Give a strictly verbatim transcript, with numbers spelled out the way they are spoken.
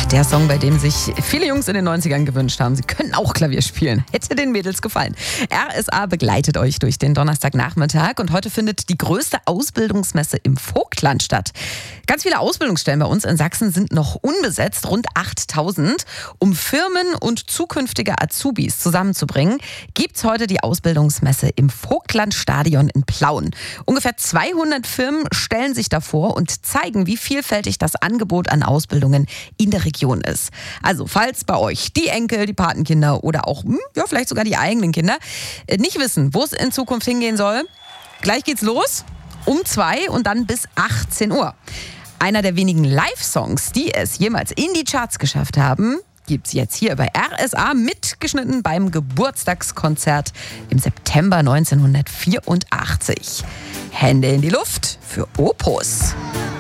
Der Song, bei dem sich viele Jungs in den neunzigern gewünscht haben, sie können auch Klavier spielen. Hätte den Mädels gefallen. R S A begleitet euch durch den Donnerstagnachmittag und heute findet die größte Ausbildungsmesse im Vogtland statt. Ganz viele Ausbildungsstellen bei uns in Sachsen sind noch unbesetzt, rund achttausend. Um Firmen und zukünftige Azubis zusammenzubringen, gibt's heute die Ausbildungsmesse im Vogtlandstadion in Plauen. Ungefähr zweihundert Firmen stellen sich davor und zeigen, wie vielfältig das Angebot an Ausbildungen in der Region ist. Also falls bei euch die Enkel, die Patenkinder oder auch ja, vielleicht sogar die eigenen Kinder nicht wissen, wo es in Zukunft hingehen soll, gleich geht's los um zwei und dann bis achtzehn Uhr. Einer der wenigen Live-Songs, die es jemals in die Charts geschafft haben, gibt's jetzt hier bei R S A mitgeschnitten beim Geburtstagskonzert im September neunzehnhundertvierundachtzig. Hände in die Luft für Opus.